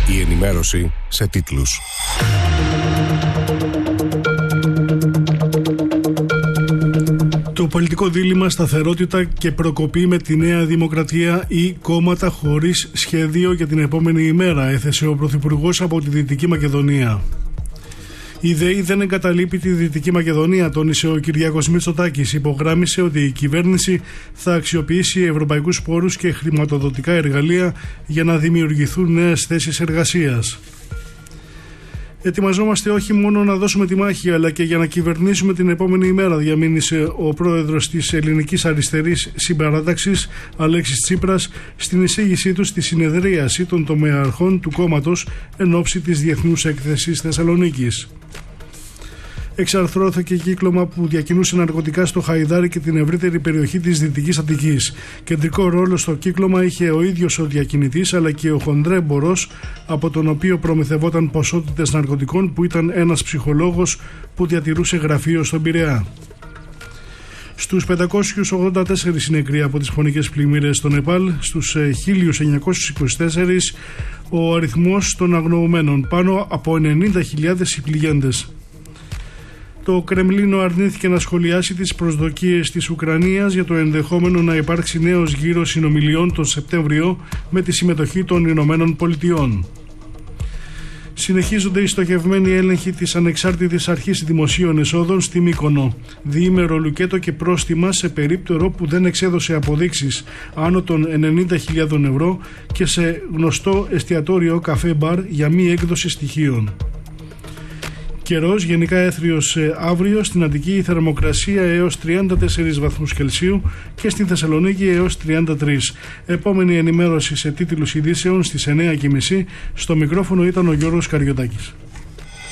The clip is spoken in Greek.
Η ενημέρωση σε τίτλους. Το πολιτικό δίλημμα σταθερότητα και προκοπή με τη Νέα Δημοκρατία ή κόμματα χωρίς σχέδιο για την επόμενη ημέρα, έθεσε ο Πρωθυπουργός από τη Δυτική Μακεδονία. Η ΔΕΗ δεν εγκαταλείπει τη Δυτική Μακεδονία, τόνισε ο Κυριάκος Μητσοτάκης. Υπογράμμισε ότι η κυβέρνηση θα αξιοποιήσει ευρωπαϊκούς πόρους και χρηματοδοτικά εργαλεία για να δημιουργηθούν νέες θέσεις εργασίας. Ετοιμαζόμαστε όχι μόνο να δώσουμε τη μάχη, αλλά και για να κυβερνήσουμε την επόμενη ημέρα, διαμήνυσε ο πρόεδρος της Ελληνικής Αριστερής Συμπαράταξης, Αλέξης Τσίπρας, στην εισήγησή του στη συνεδρίαση των τομεαρχών του κόμματος εν ώψη της Διεθνούς Έκθεσης Θεσσαλονίκης. Εξαρθρώθηκε κύκλωμα που διακινούσε ναρκωτικά στο Χαϊδάρι και την ευρύτερη περιοχή της Δυτικής Αττικής. Κεντρικό ρόλο στο κύκλωμα είχε ο ίδιος ο διακινητής, αλλά και ο χονδρέμπορος, από τον οποίο προμηθευόταν ποσότητες ναρκωτικών, που ήταν ένας ψυχολόγος που διατηρούσε γραφείο στον Πειραιά. Στους 584 είναι νεκροί από τις φωνικές πλημμύρες στο Νεπάλ, στους 1924 ο αριθμός των αγνοωμένων, πάνω από 90.000 οι πληγέντες. Το Κρεμλίνο αρνήθηκε να σχολιάσει τις προσδοκίες της Ουκρανίας για το ενδεχόμενο να υπάρξει νέος γύρος συνομιλιών τον Σεπτέμβριο με τη συμμετοχή των Ηνωμένων Πολιτειών. Συνεχίζονται οι στοχευμένοι έλεγχοι της Ανεξάρτητης Αρχής Δημοσίων Εσόδων στη Μύκονο. Διήμερο λουκέτο και πρόστιμα σε περίπτερο που δεν εξέδωσε αποδείξεις άνω των 90.000 ευρώ και σε γνωστό εστιατόριο καφέ μπαρ για μη έκδοση στοιχείων. Καιρός γενικά έθριος αύριο, στην Αττική η θερμοκρασία έως 34 βαθμούς Κελσίου και στην Θεσσαλονίκη έως 33. Επόμενη ενημέρωση σε τίτλους ειδήσεων στις 9.30. Στο μικρόφωνο ήταν ο Γιώργος Καριωτάκης.